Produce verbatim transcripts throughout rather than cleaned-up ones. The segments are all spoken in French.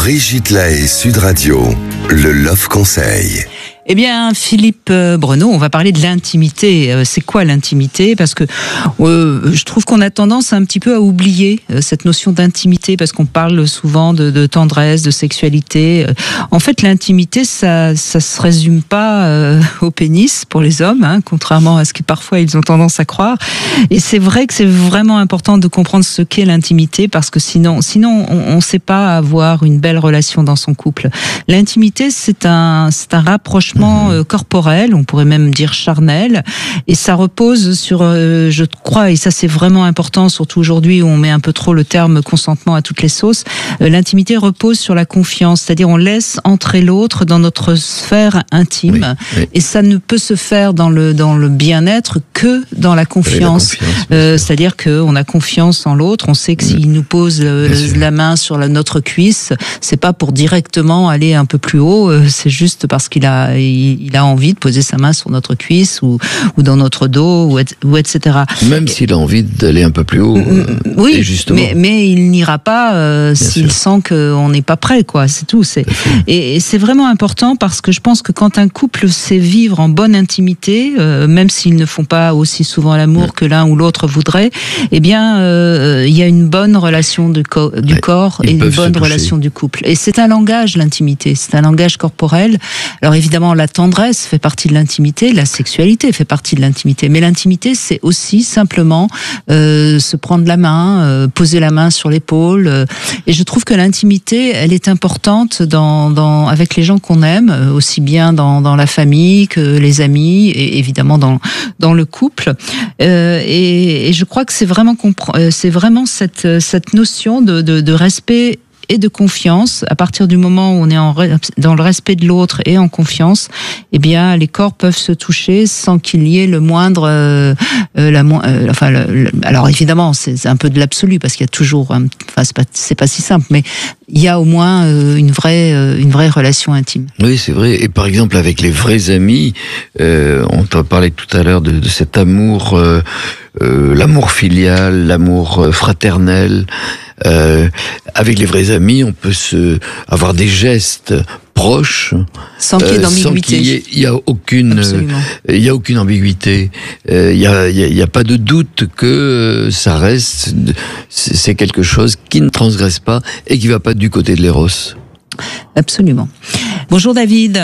Brigitte Lahaie, Sud Radio, le Love Conseil. Eh bien, Philippe Breneau, on va parler de l'intimité. C'est quoi l'intimité ? Parce que euh, je trouve qu'on a tendance un petit peu à oublier cette notion d'intimité, parce qu'on parle souvent de, de tendresse, de sexualité. En fait, l'intimité, ça, ça se résume pas euh, au pénis pour les hommes, hein, contrairement à ce que parfois ils ont tendance à croire. Et c'est vrai que c'est vraiment important de comprendre ce qu'est l'intimité, parce que sinon, sinon, on ne sait pas avoir une belle relation dans son couple. L'intimité, c'est un, c'est un rapprochement corporel, on pourrait même dire charnel, et ça repose sur, euh, je crois, et ça c'est vraiment important, surtout aujourd'hui où on met un peu trop le terme consentement à toutes les sauces, euh, l'intimité repose sur la confiance, c'est-à-dire on laisse entrer l'autre dans notre sphère intime, oui, oui. Et ça ne peut se faire dans le, dans le bien-être que dans la confiance, oui, la confiance euh, c'est-à-dire qu'on a confiance en l'autre, on sait que oui. S'il nous pose euh, la main sur la, notre cuisse, c'est pas pour directement aller un peu plus haut, euh, c'est juste parce qu'il a il a envie de poser sa main sur notre cuisse ou, ou dans notre dos, ou, et, ou et cetera. Même s'il a envie d'aller un peu plus haut. Euh, oui, et justement. Mais, mais il n'ira pas euh, s'il sûr. sent qu'on n'est pas prêt, quoi. C'est tout. C'est... Et, et c'est vraiment important parce que je pense que quand un couple sait vivre en bonne intimité, euh, même s'ils ne font pas aussi souvent l'amour ouais. que l'un ou l'autre voudrait, eh bien, euh, il y a une bonne relation du, co- du ouais. corps Ils et une bonne relation du couple. Et c'est un langage, l'intimité. C'est un langage corporel. Alors évidemment, la tendresse fait partie de l'intimité, la sexualité fait partie de l'intimité. Mais l'intimité, c'est aussi simplement euh, se prendre la main, euh, poser la main sur l'épaule. Euh, et je trouve que l'intimité, elle est importante dans, dans, avec les gens qu'on aime, aussi bien dans, dans la famille que les amis, et évidemment dans, dans le couple. Euh, et, et je crois que c'est vraiment, compre- c'est vraiment cette, cette notion de, de, de respect et de confiance. À partir du moment où on est en, dans le respect de l'autre et en confiance, eh bien, les corps peuvent se toucher sans qu'il y ait le moindre, euh, euh, la, euh, enfin, le, le, alors évidemment, c'est un peu de l'absolu parce qu'il y a toujours, un, enfin, c'est pas, c'est pas si simple, mais il y a au moins euh, une vraie, euh, une vraie relation intime. Oui, c'est vrai. Et par exemple, avec les vrais amis, euh, on t'a parlé tout à l'heure de, de cet amour, euh, euh, l'amour filial, l'amour fraternel. Euh, avec les vrais amis, on peut se avoir des gestes proches, sans qu'il y ait d'ambiguïté. Euh, sans qu'il y ait, y a aucune, Absolument. il y a aucune ambiguïté. Euh, il y a, il y a, il y a pas de doute que ça reste, c'est quelque chose qui ne transgresse pas et qui va pas du côté de l'éros. Absolument. Bonjour David.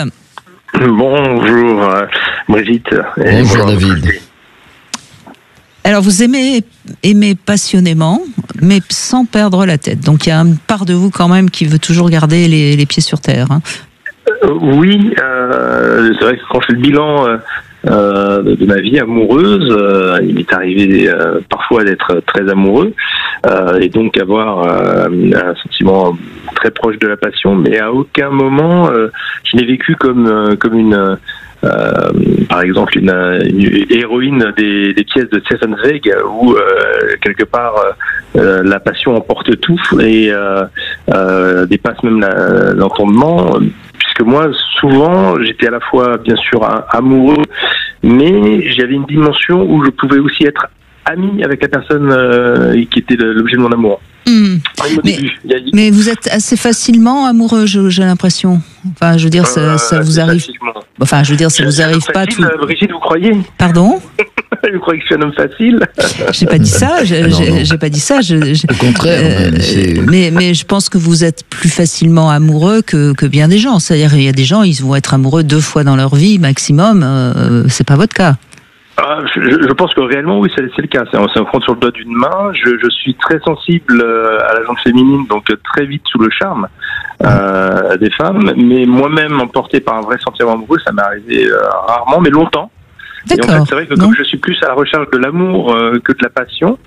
Bonjour euh, Brigitte. Et bonjour David. Alors vous aimez, aimez passionnément, mais sans perdre la tête. Donc il y a une part de vous quand même qui veut toujours garder les, les pieds sur terre. Hein. Euh, oui, euh, c'est vrai que quand je fais le bilan euh, euh, de, de ma vie amoureuse, euh, il m'est arrivé euh, parfois d'être très amoureux euh, et donc avoir euh, un sentiment très proche de la passion, mais à aucun moment euh, je l'ai vécu comme, euh, comme une... Euh, par exemple une, une héroïne des, des pièces de Stefan Zweig où euh, quelque part euh, la passion emporte tout et euh, euh, dépasse même la, l'entendement, puisque moi souvent j'étais à la fois bien sûr amoureux, mais j'avais une dimension où je pouvais aussi être ami avec la personne euh, qui était l'objet de mon amour. Mmh. Mais, mais vous êtes assez facilement amoureux, j'ai l'impression. Enfin, je veux dire, ça, euh, ça vous arrive. Facilement. Enfin, je veux dire, ça vous arrive pas facile, tout. Brigitte, vous croyez ? Pardon ? Vous croyez que je suis un homme facile ? J'ai pas dit ça. J'ai, non, j'ai, non. j'ai pas dit ça. Je, je, Au contraire. Euh, c'est... Mais mais je pense que vous êtes plus facilement amoureux que que bien des gens. C'est-à-dire, il y a des gens, ils vont être amoureux deux fois dans leur vie maximum. Euh, c'est pas votre cas. Ah, je, je pense que réellement, oui, c'est, c'est le cas. C'est un, c'est un compte sur le doigt d'une main. Je, je suis très sensible à la gente féminine, donc très vite sous le charme euh, des femmes. Mais moi-même, emporté par un vrai sentiment amoureux, ça m'est arrivé euh, rarement, mais longtemps. D'accord. Et en fait, c'est vrai que comme je suis plus à la recherche de l'amour euh, que de la passion,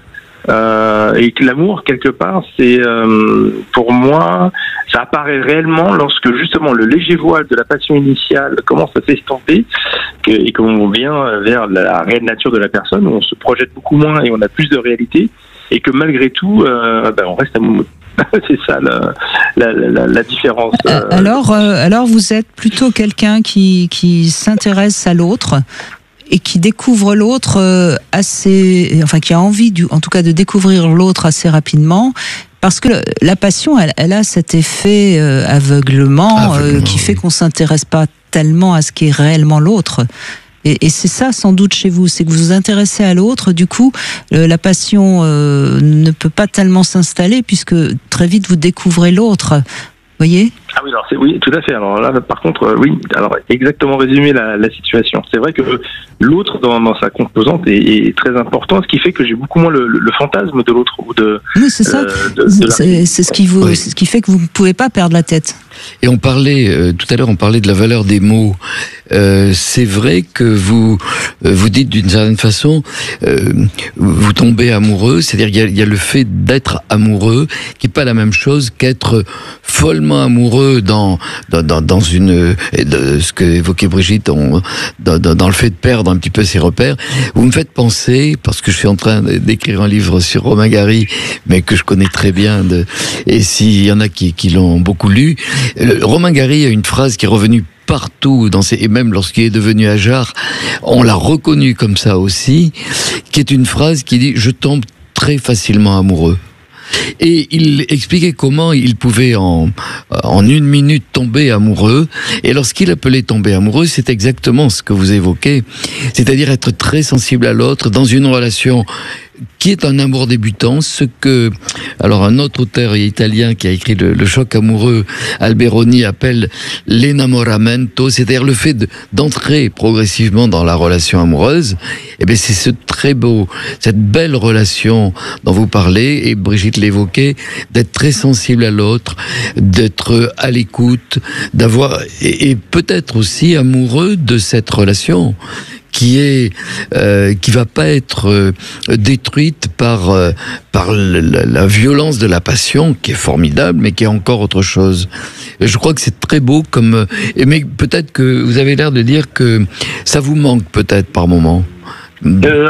euh, et que l'amour, quelque part, c'est euh, pour moi, ça apparaît réellement lorsque justement le léger voile de la passion initiale commence à s'estomper que, et qu'on vient vers la réelle nature de la personne, où on se projette beaucoup moins et on a plus de réalité, et que malgré tout, euh, ben, on reste amoureux. C'est ça la, la, la, la différence. Euh, alors, euh, alors vous êtes plutôt quelqu'un qui, qui s'intéresse à l'autre et qui découvre l'autre assez, enfin qui a envie, du, en tout cas, de découvrir l'autre assez rapidement, Parce que la passion, elle, elle a cet effet euh, aveuglement, aveuglement euh, qui oui. fait qu'on s'intéresse pas tellement à ce qui est réellement l'autre. Et, et c'est ça sans doute chez vous, c'est que vous vous intéressez à l'autre, du coup euh, la passion euh, ne peut pas tellement s'installer puisque très vite vous découvrez l'autre. Voyez ? Ah oui, alors c'est oui, tout à fait. Alors là, par contre, euh, oui, alors exactement résumer la, la situation. C'est vrai que l'autre dans, dans sa composante est, est très important, ce qui fait que j'ai beaucoup moins le, le, le fantasme de l'autre ou de. Oui, c'est ça. Euh, de, de c'est, c'est ce qui vous, oui. c'est ce qui fait que vous ne pouvez pas perdre la tête. Et on parlait euh, tout à l'heure, on parlait de la valeur des mots. Euh, c'est vrai que vous euh, vous dites d'une certaine façon, euh, vous tombez amoureux, c'est-à-dire qu'il y a, il y a le fait d'être amoureux, qui n'est pas la même chose qu'être follement amoureux dans dans dans une de ce que évoquait Brigitte, on, dans, dans le fait de perdre un petit peu ses repères. Vous me faites penser, parce que je suis en train d'écrire un livre sur Romain Gary, mais que je connais très bien, de, et s'il y en a qui qui l'ont beaucoup lu, Romain Gary a une phrase qui est revenue partout, dans ses, et même lorsqu'il est devenu Ajar, on l'a reconnu comme ça aussi, qui est une phrase qui dit « Je tombe très facilement amoureux ». Et il expliquait comment il pouvait en, en une minute tomber amoureux. Et lorsqu'il appelait tomber amoureux, c'est exactement ce que vous évoquez, c'est-à-dire être très sensible à l'autre dans une relation qui est un amour débutant, ce que, alors un autre auteur italien qui a écrit le, le choc amoureux, Alberoni, appelle l'enamoramento, c'est-à-dire le fait de, d'entrer progressivement dans la relation amoureuse. Et bien c'est ce très beau, cette belle relation dont vous parlez, et Brigitte l'évoquait, d'être très sensible à l'autre, d'être à l'écoute, d'avoir, et, et peut-être aussi amoureux de cette relation qui est euh, qui va pas être euh, détruite par euh, par la, la violence de la passion, qui est formidable, mais qui est encore autre chose. Je crois que c'est très beau comme, mais peut-être que vous avez l'air de dire que ça vous manque peut-être par moment. Euh,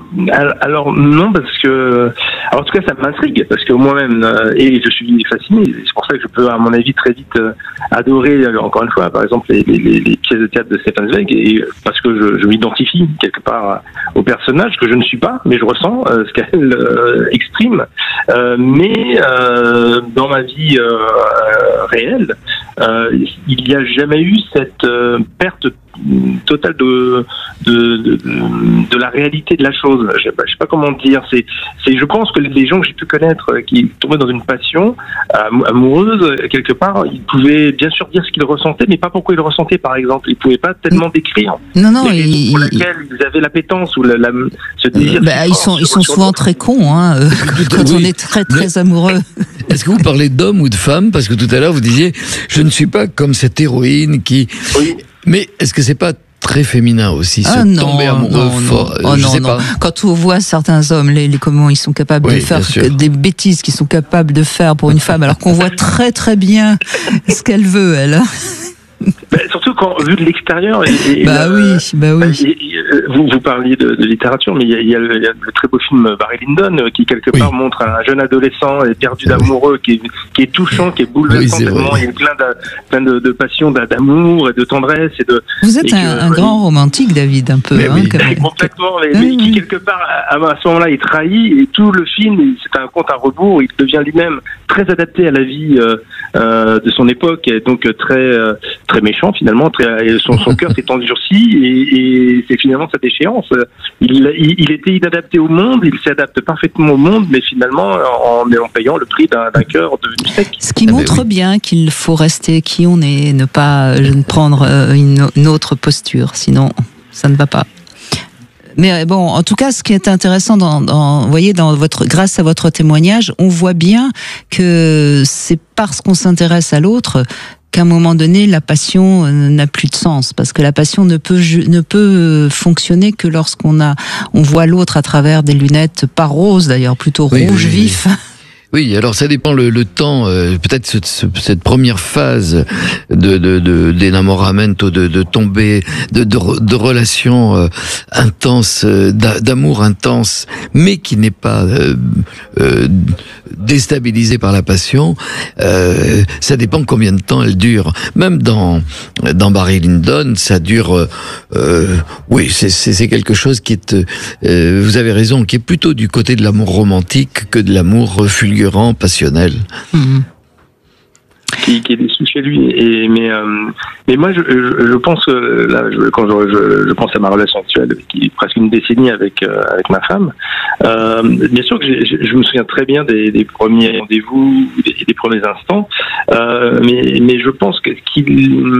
alors non, parce que alors, en tout cas ça m'intrigue, parce que moi-même euh, et je suis fasciné, c'est pour ça que je peux à mon avis très vite euh, adorer euh, encore une fois par exemple les, les, les pièces de théâtre de Stefan Zweig, et parce que je, je m'identifie quelque part au personnage que je ne suis pas, mais je ressens euh, ce qu'elle euh, exprime, euh, mais euh, dans ma vie euh, réelle euh, il n'y a jamais eu cette euh, perte totale de de, de de la réalité de la chose. Je sais pas, je sais pas comment dire. C'est c'est je pense que les gens que j'ai pu connaître qui tombaient dans une passion amoureuse quelque part, ils pouvaient bien sûr dire ce qu'ils ressentaient, mais pas pourquoi ils le ressentaient. Par exemple, ils pouvaient pas tellement décrire. Non non. Il, pour laquelle ils avaient l'appétence ou la, la ce désir. Bah, ils sont ils sont souvent très cons hein, euh, quand oui. on est très très amoureux. Est-ce que vous parlez d'hommes ou de femmes? Parce que tout à l'heure vous disiez je ne suis pas comme cette héroïne qui. Oui. Mais est-ce que c'est pas très féminin aussi, ah se non, tomber amoureux non, fort non. Oh, je non, sais non. pas. Quand on voit certains hommes, les, les comment ils sont capables oui, de faire des bêtises qu'ils sont capables de faire pour une femme, alors qu'on voit très très bien ce qu'elle veut, elle. Ben, surtout quand vu de l'extérieur. Et, et bah, euh, oui, bah oui, et, et, vous, vous parliez de, de littérature, mais il y, a, il, y a le, il y a le très beau film Barry Lyndon qui quelque part oui. montre un jeune adolescent perdu d'amoureux, qui est, qui est touchant, qui est bouleversant. Oui, tellement, il y a plein de, plein de, de passion, d'amour et de tendresse et de. Vous êtes et un, que, un grand romantique, David, un peu. Mais hein, oui. comme... Complètement, mais, mais qui quelque part à, à ce moment-là est trahi, et tout le film c'est un conte à rebours. Il devient lui-même très adapté à la vie euh, euh, de son époque, et donc très euh, très méchant finalement. Très, son, son cœur s'est endurci, et, et c'est finalement sa déchéance. Il, il, il était inadapté au monde, il s'adapte parfaitement au monde, mais finalement en, en payant le prix d'un, d'un cœur devenu sec. Ce qui montre oui. bien qu'il faut rester qui on est, ne pas ne prendre une, une autre posture, sinon ça ne va pas. Mais bon, en tout cas, ce qui est intéressant, dans, dans, vous voyez, dans votre, grâce à votre témoignage, on voit bien que c'est parce qu'on s'intéresse à l'autre qu'à un moment donné, la passion n'a plus de sens, parce que la passion ne peut ne peut fonctionner que lorsqu'on a on voit l'autre à travers des lunettes pas roses d'ailleurs, plutôt oui, rouge oui, vif. Oui. Oui, alors ça dépend le, le temps. Euh, peut-être ce, ce, cette première phase de, de, de d'énamoramento, de, de tomber, de, de, de relations euh, intenses, euh, d'amour intense, mais qui n'est pas euh, euh, déstabilisé par la passion, euh, ça dépend combien de temps elle dure. Même dans dans Barry Lyndon, ça dure. Euh, oui, c'est, c'est c'est quelque chose qui est. Euh, vous avez raison, qui est plutôt du côté de l'amour romantique que de l'amour fulgurant, passionnel. Mmh. Qui, qui est déçu chez lui. Et mais euh, mais moi je, je, je pense euh, là je, quand je, je, je pense à ma relation actuelle qui est presque une décennie avec euh, avec ma femme. Euh, bien sûr que j'ai, je me souviens très bien des, des premiers rendez-vous, des, des premiers instants. Euh, mais mais je pense que ce qui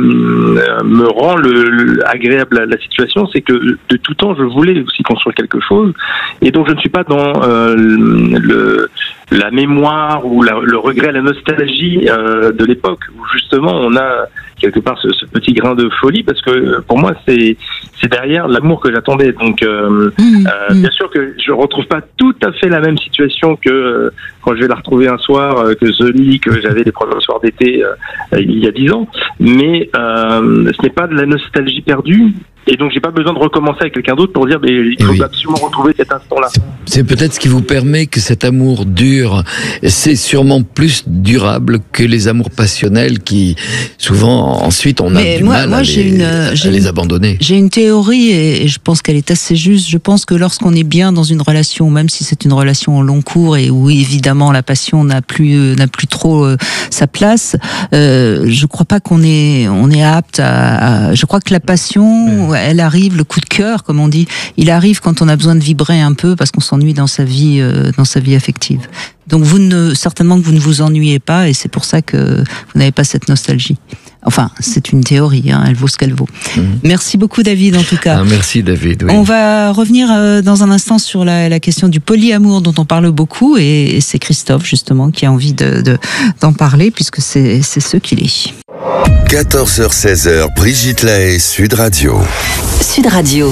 me rend le, le agréable à la situation, c'est que de tout temps je voulais aussi construire quelque chose, et donc je ne suis pas dans euh, le la mémoire ou la, le regret, la nostalgie euh, de l'époque où justement on a quelque part ce, ce petit grain de folie, parce que pour moi c'est c'est derrière l'amour que j'attendais. Donc euh, mmh, euh, mmh. bien sûr que je retrouve pas tout à fait la même situation que euh, quand je vais la retrouver un soir, euh, que celui que j'avais les premiers soirs d'été euh, il y a dix ans, mais euh, ce n'est pas de la nostalgie perdue. Et donc j'ai pas besoin de recommencer avec quelqu'un d'autre pour dire mais il faut oui. absolument retrouver cet instant-là. C'est, c'est peut-être ce qui vous permet que cet amour dure. C'est sûrement plus durable que les amours passionnels qui souvent ensuite on a mais du moi, mal moi, à, j'ai les, une, à j'ai les une, abandonner. J'ai une théorie et, et je pense qu'elle est assez juste. Je pense que lorsqu'on est bien dans une relation, même si c'est une relation au long cours et où évidemment la passion n'a plus n'a plus trop euh, sa place, euh, je crois pas qu'on est on est apte à, à je crois que la passion ouais. elle arrive, le coup de cœur, comme on dit, il arrive quand on a besoin de vibrer un peu parce qu'on s'ennuie dans sa vie, euh, dans sa vie affective. Donc vous ne, certainement que vous ne vous ennuyez pas, et c'est pour ça que vous n'avez pas cette nostalgie. Enfin, c'est une théorie, hein, elle vaut ce qu'elle vaut. Mmh. Merci beaucoup David, en tout cas. Ah, merci David. Oui. On va revenir euh, dans un instant sur la, la question du polyamour dont on parle beaucoup, et, et c'est Christophe justement qui a envie de, de, d'en parler puisque c'est, c'est ce qu'il est. quatorze heures seize, Brigitte Lahaie, Sud Radio. Sud Radio.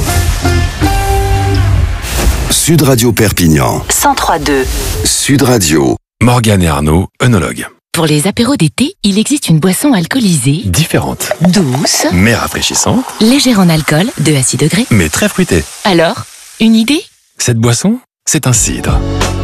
Sud Radio Perpignan. cent trois deux. Sud Radio. Morgane et Arnaud, œnologues. Pour les apéros d'été, il existe une boisson alcoolisée. Différente. Douce. Mais rafraîchissante. Légère en alcool, deux à six degrés. Mais très fruitée. Alors, une idée ? Cette boisson, c'est un cidre.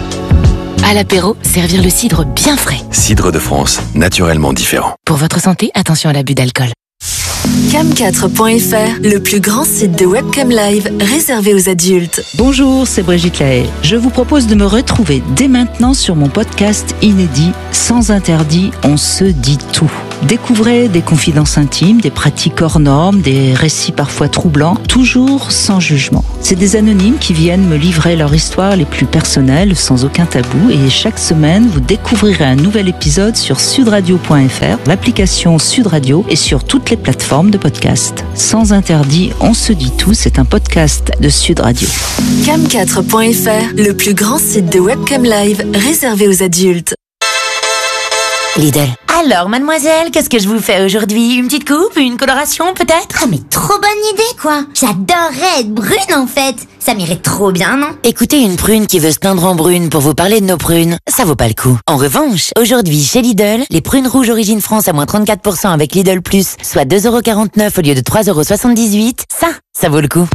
À l'apéro, servir le cidre bien frais. Cidre de France, naturellement différent. Pour votre santé, attention à l'abus d'alcool. cam quatre point f r, le plus grand site de webcam live réservé aux adultes. Bonjour, c'est Brigitte Lahaie. Je vous propose de me retrouver dès maintenant sur mon podcast inédit Sans interdit, on se dit tout. Découvrez des confidences intimes, des pratiques hors normes, des récits parfois troublants, toujours sans jugement. C'est des anonymes qui viennent me livrer leur histoire les plus personnelles, sans aucun tabou, et chaque semaine, vous découvrirez un nouvel épisode sur sudradio point f r, l'application Sud Radio et sur toutes les plateformes de podcast. Sans interdit, on se dit tout, c'est un podcast de Sud Radio. cam quatre point f r, le plus grand site de webcam live réservé aux adultes. Lidl. Alors, mademoiselle, qu'est-ce que je vous fais aujourd'hui ? Une petite coupe ? Une coloration, peut-être ? Ah, mais trop bonne idée, quoi. J'adorerais être brune, en fait. Ça m'irait trop bien, non ? Écoutez une prune qui veut se teindre en brune pour vous parler de nos prunes, ça vaut pas le coup. En revanche, aujourd'hui, chez Lidl, les prunes rouges Origine France à moins trente-quatre pour cent avec Lidl Plus, soit deux euros quarante-neuf au lieu de trois euros soixante-dix-huit, ça, ça vaut le coup.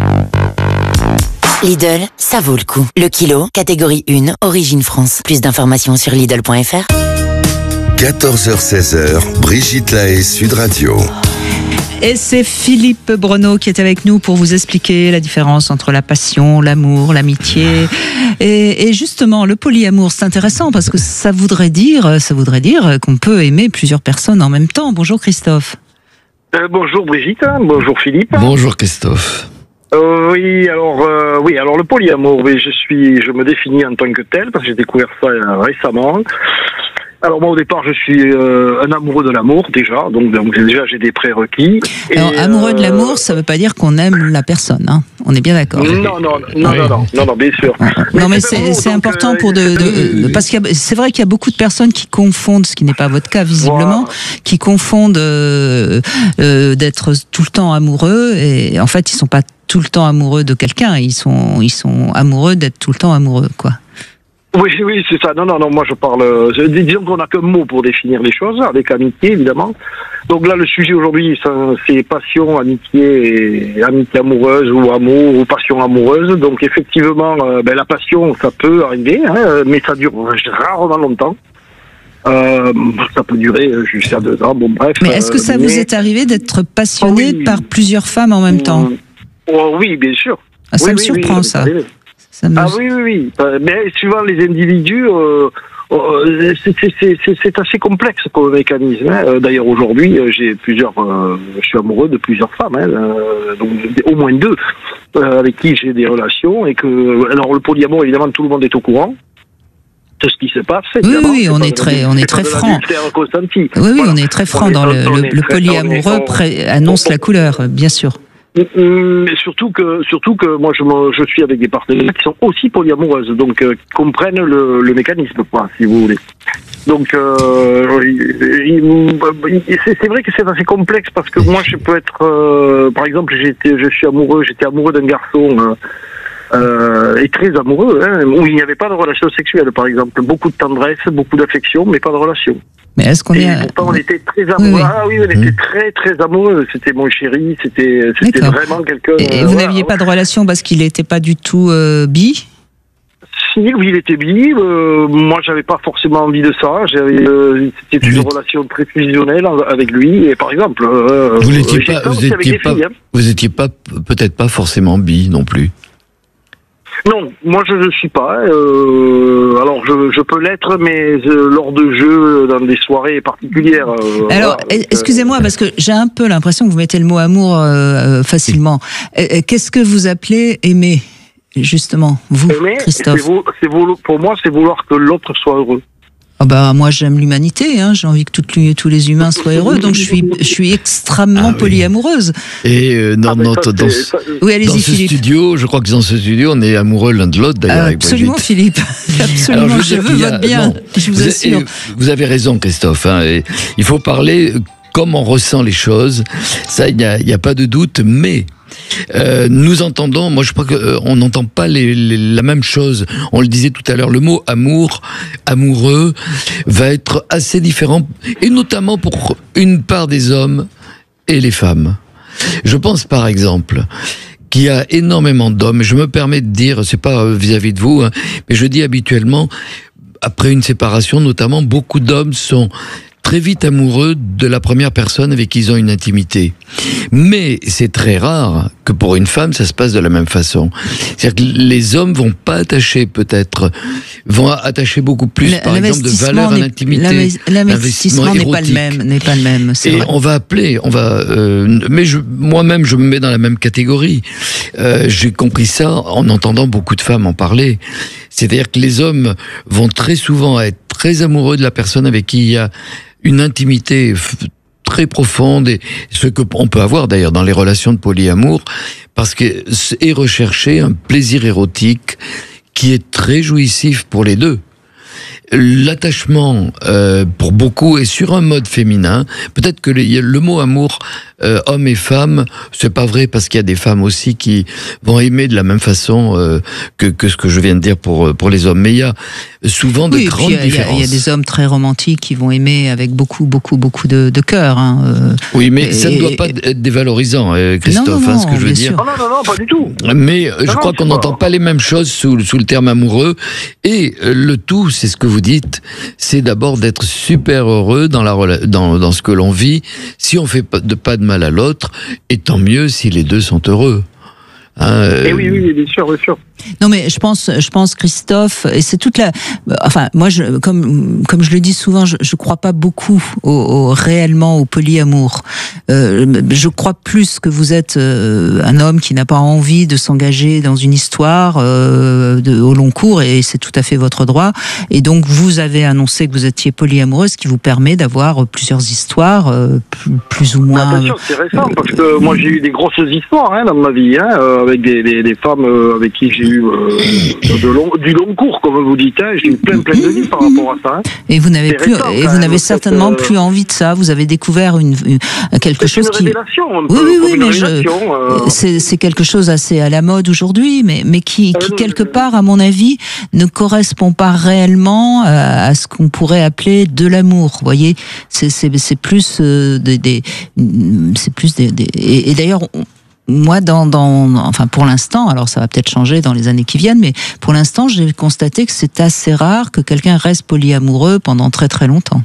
Lidl, ça vaut le coup. Le kilo, catégorie un, Origine France. Plus d'informations sur Lidl point f r. quatorze heures seize, Brigitte Lahaie, Sud Radio. Et c'est Philippe Breneau qui est avec nous pour vous expliquer la différence entre la passion, l'amour, l'amitié. Et, et justement, le polyamour, c'est intéressant parce que ça voudrait dire, ça voudrait dire qu'on peut aimer plusieurs personnes en même temps. Bonjour Christophe. Euh, bonjour Brigitte, bonjour Philippe. Bonjour Christophe. Euh, oui, alors euh, oui, alors le polyamour, oui, je suis, je me définis en tant que tel parce que j'ai découvert ça euh, récemment. Alors moi au départ je suis euh, un amoureux de l'amour déjà, donc, donc déjà j'ai des prérequis. Et, Alors amoureux euh, de l'amour, ça veut pas dire qu'on aime la personne, hein. On est bien d'accord. Non non non non oui. non, non non non bien sûr. Non mais c'est, c'est important pour de, de, de parce qu'il y a, c'est vrai qu'il y a beaucoup de personnes qui confondent, ce qui n'est pas votre cas visiblement, voilà. qui confondent euh, euh, d'être tout le temps amoureux et en fait ils sont pas tout le temps amoureux de quelqu'un, ils sont ils sont amoureux d'être tout le temps amoureux quoi. Oui, oui, c'est ça. Non, non, non, moi je parle... Euh, disons qu'on n'a qu'un mot pour définir les choses, avec amitié, évidemment. Donc là, le sujet aujourd'hui, ça, c'est passion, amitié, et amitié amoureuse, ou amour, ou passion amoureuse. Donc effectivement, euh, ben, la passion, ça peut arriver, hein, mais ça dure rarement longtemps. Euh, ça peut durer jusqu'à deux ans, bon bref. Mais est-ce que ça euh, mais... vous est arrivé d'être passionné oh, oui. par plusieurs femmes en même temps? Oh, oui, bien sûr. Ah, ça oui, me oui, surprend, oui, ça. ça me... Ah oui, oui, oui. Mais suivant les individus, euh, euh, c'est, c'est, c'est, c'est assez complexe comme mécanisme. Hein. D'ailleurs, aujourd'hui, j'ai plusieurs, euh, je suis amoureux de plusieurs femmes, hein, euh, donc au moins deux, euh, avec qui j'ai des relations. Et que, alors, le polyamour, évidemment, tout le monde est au courant. Ce qui se passe. Oui, oui, on est très, on est très franc. Oui, oui, on est très franc dans le, le, le polyamoureux pré- annonce la couleur, bien sûr. Mais surtout que, surtout que moi, je, me, je suis avec des partenaires qui sont aussi polyamoureuses, donc euh, qui comprennent le, le mécanisme, quoi, si vous voulez. Donc, euh, c'est, c'est vrai que c'est assez complexe parce que moi, je peux être, euh, par exemple, j'étais, je suis amoureux, j'étais amoureux d'un garçon. Euh, Euh, et très amoureux, hein, où il n'y avait pas de relation sexuelle, par exemple. Beaucoup de tendresse, beaucoup d'affection, mais pas de relation. Mais est-ce qu'on et est... pourtant, on était très amoureux. Oui, oui. Ah oui, on était mmh. très, très amoureux. C'était mon chéri, c'était, c'était vraiment quelqu'un... Et, et euh, vous voilà. n'aviez pas de relation parce qu'il n'était pas du tout euh, bi? Si, oui, il était bi. Euh, moi, j'avais pas forcément envie de ça. J'avais, euh, c'était une relation très fusionnelle avec lui. Et par exemple... Euh, vous n'étiez pas... Vous étiez pas, filles, hein. vous étiez pas peut-être pas forcément bi non plus. Non, moi je ne suis pas. Euh, alors je, je peux l'être, mais euh, lors de jeux, dans des soirées particulières. Euh, alors, voilà, excusez-moi, parce que j'ai un peu l'impression que vous mettez le mot amour euh, facilement. Euh, qu'est-ce que vous appelez aimer, justement, vous, aimer, Christophe? c'est vous, c'est vous, pour moi, c'est vouloir que l'autre soit heureux. Ah bah, moi j'aime l'humanité, hein. J'ai envie que toutes, tous les humains soient heureux, donc je suis, je suis extrêmement ah, oui. polyamoureuse. Et euh, non, ah, non, ça, dans, ce, oui, allez-y, dans ce Philippe. studio, je crois que dans ce studio, on est amoureux l'un de l'autre d'ailleurs. Euh, absolument, Philippe. Absolument, Alors, je, je veux votre bien, non, je vous, vous assure. Et, vous avez raison, Christophe. Hein, et il faut parler comme on ressent les choses. Ça, il n'y a, y a pas de doute, mais... Euh, nous entendons, moi je crois qu'on euh, n'entend pas les, les, la même chose. On le disait tout à l'heure, le mot amour, amoureux, va être assez différent, et notamment pour une part des hommes et les femmes. Je pense par exemple qu'il y a énormément d'hommes, et je me permets de dire, c'est pas vis-à-vis de vous, hein, mais je dis habituellement, après une séparation notamment, beaucoup d'hommes sont très vite amoureux de la première personne avec qui ils ont une intimité. Mais c'est très rare que pour une femme, ça se passe de la même façon. C'est-à-dire que les hommes vont pas attacher peut-être, vont attacher beaucoup plus, par exemple, de valeur à l'intimité. L'investissement n'est pas le même, n'est pas le même. C'est Et vrai. on va appeler, on va, euh, mais je, moi-même, je me mets dans la même catégorie. Euh, j'ai compris ça en entendant beaucoup de femmes en parler. C'est-à-dire que les hommes vont très souvent être très amoureux de la personne avec qui il y a une intimité très profonde, et ce que on peut avoir d'ailleurs dans les relations de polyamour, parce que est recherché un plaisir érotique qui est très jouissif pour les deux. L'attachement, euh, pour beaucoup, est sur un mode féminin. Peut-être que le, le mot amour, euh, homme et femme, c'est pas vrai, parce qu'il y a des femmes aussi qui vont aimer de la même façon euh, que, que ce que je viens de dire pour, pour les hommes. Mais il y a souvent de oui, grandes puis, différences. Il y, y a des hommes très romantiques qui vont aimer avec beaucoup, beaucoup, beaucoup de, de cœur. Hein, euh, oui, mais et, ça ne doit pas être dévalorisant, euh, Christophe, non, non, hein, ce que je veux dire. Non, non, non, pas du tout. Mais euh, je non, crois non, qu'on n'entend pas les mêmes choses sous, sous le terme amoureux. Et euh, le tout, c'est ce que vous dites, c'est d'abord d'être super heureux dans, la, dans, dans ce que l'on vit. Si on fait pas de, pas de mal à l'autre, et tant mieux si les deux sont heureux. Hein, euh... Et oui, oui, bien sûr, bien sûr. Non, mais je pense, je pense, Christophe, et c'est toute la, enfin, moi, je, comme, comme je le dis souvent, je, je crois pas beaucoup au, au réellement au polyamour. Euh, je crois plus que vous êtes euh, un homme qui n'a pas envie de s'engager dans une histoire euh, de, au long cours, et c'est tout à fait votre droit. Et donc, vous avez annoncé que vous étiez polyamoureuse, ce qui vous permet d'avoir plusieurs histoires, euh, plus, plus ou moins. Ah, bien sûr, c'est récent, parce que moi, j'ai eu des grosses histoires hein, dans ma vie, hein, avec des, des, des femmes euh, avec qui j'ai eu Euh, de long, du long cours, comme vous dites, hein. J'ai eu plein plein de vie par rapport à ça. Hein. Et vous n'avez plus, récent, et vous n'avez même, certainement cette, euh... plus envie de ça. Vous avez découvert une, une quelque quelque c'est chose une qui. révélation, un Oui, peu, oui, comme oui, une mais je. révélation, euh. C'est, c'est quelque chose assez à la mode aujourd'hui, mais mais qui, qui Euh, quelque part, à mon avis, ne correspond pas réellement à, à ce qu'on pourrait appeler de l'amour. Vous voyez, c'est c'est c'est plus euh, des, des c'est plus des, des et, et d'ailleurs. On, Moi, dans, dans, enfin, pour l'instant, alors ça va peut-être changer dans les années qui viennent, mais pour l'instant, j'ai constaté que c'est assez rare que quelqu'un reste polyamoureux pendant très très longtemps.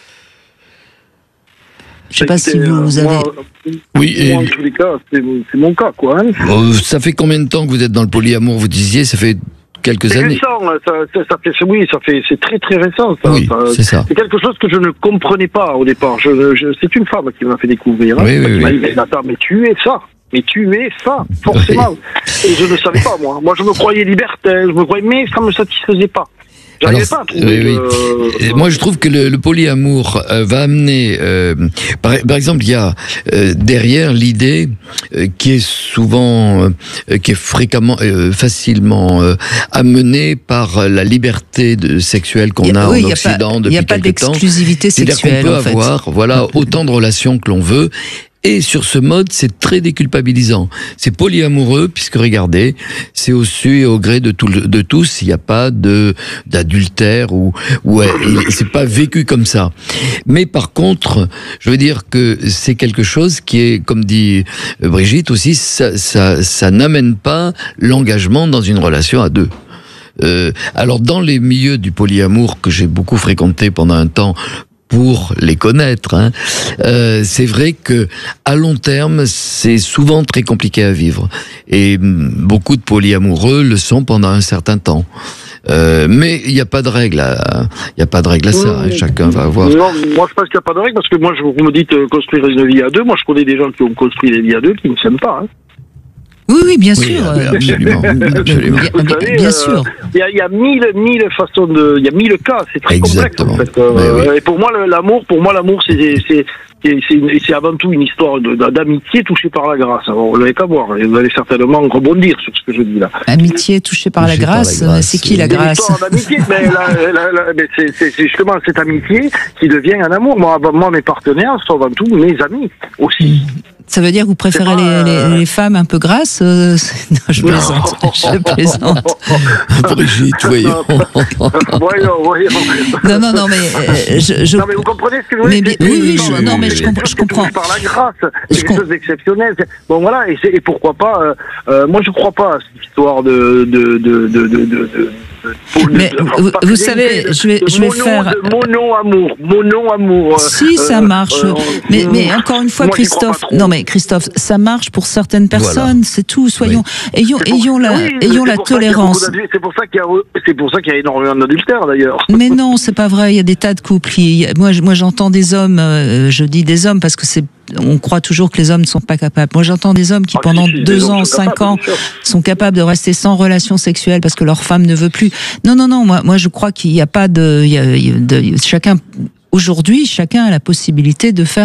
Je sais pas si vous, vous avez. Moi, Oui, et- moi, en tous les cas, c'est, c'est mon cas, quoi. Hein. Euh, ça fait combien de temps que vous êtes dans le polyamour? Vous disiez, ça fait quelques C'est années. récent, ça, ça, ça fait, oui, ça fait, c'est très très récent. Ça, Oui, ça, c'est ça. C'est quelque chose que je ne comprenais pas au départ. Je, je, c'est une femme qui m'a fait découvrir. Hein, Oui, oui, qui oui. m'a dit, mais attends, mais tu es ça. Mais tu es ça, forcément. Oui. Et je ne savais pas, moi. Moi, je me croyais libertin, je me croyais, mais ça ne me satisfaisait pas. J'arrivais Alors, pas à trouver. oui, oui. euh, Et moi, je trouve que le, le polyamour euh, va amener, euh, par, par exemple, il y a euh, derrière l'idée euh, qui est souvent, euh, qui est fréquemment, euh, facilement euh, amenée par la liberté de, sexuelle qu'on Il y a, a- oui, en il y a pas- Occident il y a depuis pas quelque temps. d'exclusivité C'est-à-dire qu'on sexuelle, peut en fait. avoir, voilà, autant de relations que l'on veut. Et sur ce mode, c'est très déculpabilisant. C'est polyamoureux, puisque regardez, c'est au su et au gré de, tout, le- de tous. Il n'y a pas de d'adultère ou ou ouais, et c'est pas vécu comme ça. Mais par contre, je veux dire que c'est quelque chose qui est, comme dit Brigitte aussi, ça ça, ça n'amène pas l'engagement dans une relation à deux. Euh, alors dans les milieux du polyamour que j'ai beaucoup fréquenté pendant un temps, pour les connaître, hein, euh, c'est vrai que à long terme, c'est souvent très compliqué à vivre. Et hum, beaucoup de polyamoureux le sont pendant un certain temps. Euh, mais il n'y a pas de règle à, il y a pas de règle à ça. Hein, chacun va avoir. Non, moi je pense qu'il n'y a pas de règle parce que moi, je, vous me dites euh, construire une vie à deux. Moi, je connais des gens qui ont construit des vies à deux qui ne s'aiment pas. Hein. Oui, oui, bien Oui, sûr. oui, absolument, absolument. Bien, Vous bien- savez, bien euh, sûr. Il y a, il y a mille, mille façons de, il y a mille cas. C'est très Exactement. complexe. En fait. Euh, Mais oui. Et pour moi, le- l'amour, pour moi, l'amour, c'est, c'est, c'est, c'est, une- c'est avant tout une histoire de, d'amitié touchée par la grâce. Alors, vous l'avez qu'à voir. Et vous allez certainement rebondir sur ce que je dis là. Amitié touchée par la Touchée par la grâce. grâce, C'est qui la oui. C'est une grâce? histoire d'amitié, mais, la- la- la- mais c'est, c'est, c'est justement cette amitié qui devient un amour. Moi, moi, mes partenaires sont avant tout mes amis aussi. Ça veut dire que vous préférez C'est pas, les, euh, les, les femmes un peu grasses? euh, c'est- Non, je plaisante. Je plaisante. Brigitte, voyons. voyons, voyons. Non, non, non, mais euh, je, je- Non, mais vous comprenez ce que je veux Mais dire? bien- C'est- oui, oui, c'est- je- c'est- non, mais c'est je quelque comprends- chose je qui touche comprends. par la grâce, Je c'est quelque com- chose d'exceptionnel. C'est- Bon, voilà, et, c'est- et pourquoi pas, euh, euh, moi je crois pas à cette histoire de... de, de, de, de, de, de Mais de- vous- pas vous de- savez, de- je vais- de je vais mono- faire- de mono-amour, mono-amour. Si, ça marche. mais, mais encore une fois, moi, j'y crois Christophe, pas trop. non mais Christophe, ça marche pour certaines personnes, Voilà. c'est tout. Soyons, ayons, C'est pour- ayons la, oui, ayons c'est la pour ça qu'il y a beaucoup tolérance. d'adultes, C'est pour ça qu'il y a, c'est pour ça qu'il y a énormément d'adultères d'ailleurs. Mais non, c'est pas vrai. Il y a des tas de couples. Il y a- moi, je- moi, j'entends des hommes. euh, je dis des hommes parce que c'est. On croit toujours que les hommes ne sont pas capables. Moi, j'entends des hommes qui, Ah, pendant si, si, deux les hommes ans, sont cinq capables, ans, bien sûr. sont capables de rester sans relation sexuelle parce que leur femme ne veut plus. Non, non, non. Moi, moi, je crois qu'il n'y a pas de, il y a- il y a de- chacun. Aujourd'hui, chacun a la possibilité de faire